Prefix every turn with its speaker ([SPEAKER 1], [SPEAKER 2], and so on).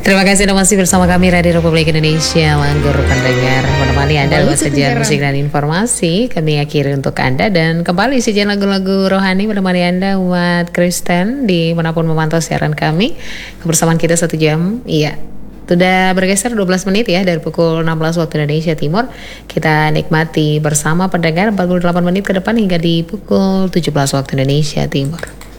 [SPEAKER 1] Terima kasih Anda masih bersama kami Radio Republik Indonesia. Langgur pendengar, menemani Anda lewat sajian musik dan informasi. Kami akhiri untuk Anda dan kembali sajian lagu-lagu rohani menemani Anda umat Kristen di manapun memantau siaran kami. Kebersamaan kita 1 jam. Iya, sudah bergeser 12 menit ya dari pukul 16 waktu Indonesia Timur. Kita nikmati bersama pendengar 48 menit ke depan hingga di pukul 17 waktu Indonesia Timur.